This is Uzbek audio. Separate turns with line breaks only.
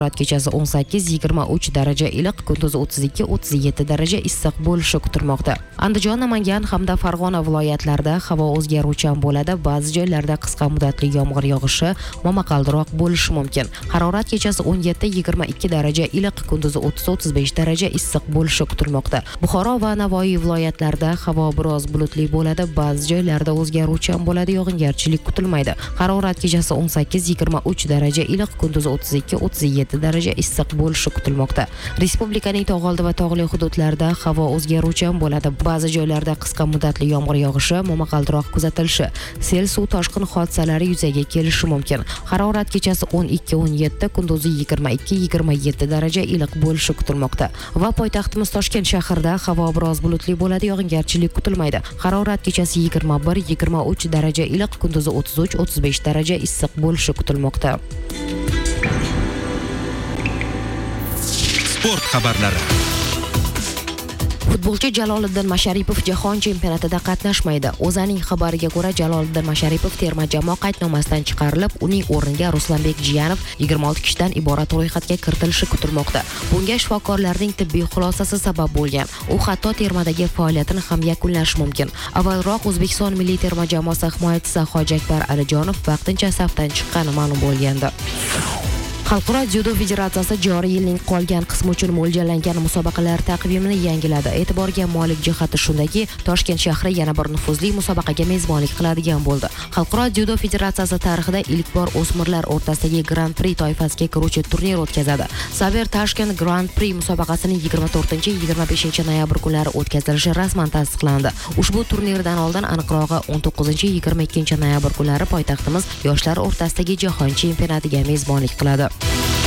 Kechasi 18-23 daraja iliq, kunduzi 32-37 daraja issiq bo'lishi kutilmoqda. Andijon, Namangan hamda Farg'ona viloyatlarida havo o'zgaruvchan bo'ladi. Ba'zi joylarda qisqa muddatli yomg'ir yog'ishi, momaqaldiroq bo'lishi mumkin. Harorat kechasi 17-22 daraja iliq, kunduzi 30-35 daraja issiq bo'lishi kutilmoqda. Buxoro va Navoiy viloyatlarida havo biroz bulutli bo'ladi. Ba'zi joylarda o'zgaruvchan bo'ladi, yog'ingarchilik kutilmaydi. Harorat kechasi 18-23 daraja iliq, kunduzi 32-37 daraja issiq bo'lishi kutilmoqda. Respublikaning tog' oldi va tog'li hududlarida havo o'zgaruvchan bo'ladi. Ba'zi joylarda qisqa muddatli yomg'ir yog'ishi, momaqaldiroq kuzatilishi, sel, suv toshqin hodisalari yuzaga kelishi mumkin. Harorat kechasi 12-17, kunduzi 22-27 daraja iliq bo'lishi kutilmoqda. Va poytaxtimiz Toshkent shahrida havo biroz bulutli bo'ladi, yog'ingarchilik kutilmaydi. Harorat kechasi 21-23 daraja iliq, kunduzi 33-35 daraja issiq bo'lishi kutilmoqda.
Sport xabarlari.
Futbolchi Jaloliddin Masharipov jahon chempionatida qatnashmaydi. O'zaning xabariga ko'ra, Jaloliddin Masharipov terma jamoa qaydnomasidan chiqarilib, uning o'rniga Ruslanbek Jiyanov 26 kishidan iborat ro'yxatga kiritilishi kutilmoqda. Bunga shifokorlarning tibbiy xulosasi sabab bo'lgan. U hatto termadagi faoliyatini ham yakunlashi mumkin. Avvalroq O'zbekiston milliy terma jamoasi himoyachisi Hojiakbar Alijonov vaqtincha safdan chiqqani ma'lum bo'lgandi. Xalqaro dzyudo federatsiyasi joriy yilning qolgan qismi uchun mo'ljallangan musobaqalar taqvimini yangiladi. E'tiborga molik jihati shundaki, Toshkent shahri yana bir nufuzli musobaqaga mezbonlik qiladigan bo'ldi. Xalqaro dzyudo federatsiyasi tarixida ilk bor o'smirlar o'rtasidagi Grand Prix toifasiga kiruvchi turnir o'tkazadi. Saber Tashkent Grand Prix musobaqasining 24-25 noyabr kunlari o'tkazilishi rasman tasdiqlandi. Ushbu turnirdan oldin aniqrog'i 19-22 noyabr kunlari poytaxtimiz yoshlar o'rtasidagi jahon chempionatiga mezbonlik qiladi.